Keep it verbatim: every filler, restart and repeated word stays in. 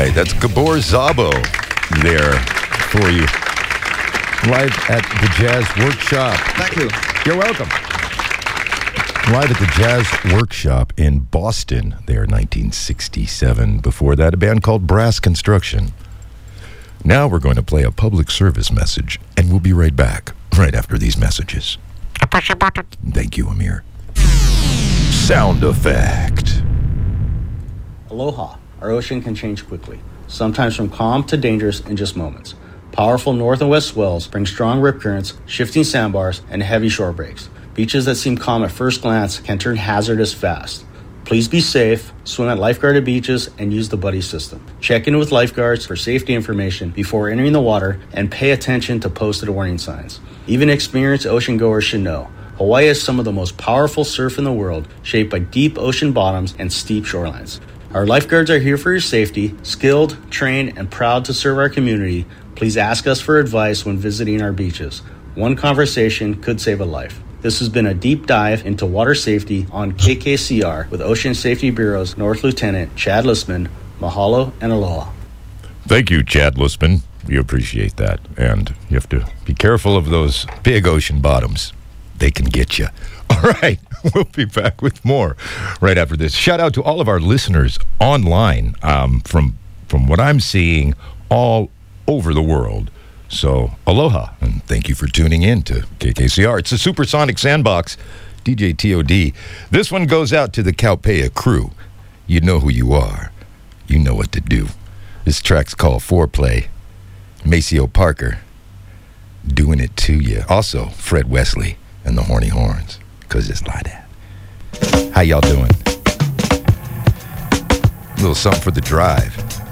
right, that's Gabor Szabo there for you. Live at the Jazz Workshop. Thank you. You're welcome. Live at the Jazz Workshop in Boston there, nineteen sixty-seven. Before that, a band called Brass Construction. Now we're going to play a public service message, and we'll be right back, right after these messages. Push a button. Thank you, Amir. Sound effect. Aloha. Our ocean can change quickly, sometimes from calm to dangerous in just moments. Powerful north and west swells bring strong rip currents, shifting sandbars, and heavy shore breaks. Beaches that seem calm at first glance can turn hazardous fast. Please be safe, swim at lifeguarded beaches, and use the buddy system. Check in with lifeguards for safety information before entering the water, and pay attention to posted warning signs. Even experienced ocean goers should know, Hawaii is some of the most powerful surf in the world, shaped by deep ocean bottoms and steep shorelines. Our lifeguards are here for your safety, skilled, trained, and proud to serve our community. Please ask us for advice when visiting our beaches. One conversation could save a life. This has been a deep dive into water safety on K K C R with Ocean Safety Bureau's North Lieutenant Chad Listman. Mahalo and aloha. Thank you, Chad Listman. We appreciate that. And you have to be careful of those big ocean bottoms. They can get you. All right, we'll be back with more right after this. Shout out to all of our listeners online um, from from what I'm seeing all over the world. So, aloha, and thank you for tuning in to K K C R. It's the Supersonic Sandbox, D J T O D. This one goes out to the Calpea crew. You know who you are. You know what to do. This track's called Foreplay. Maceo Parker, doing it to you. Also, Fred Wesley and the Horny Horns, because it's like that. How y'all doing? A little something for the drive.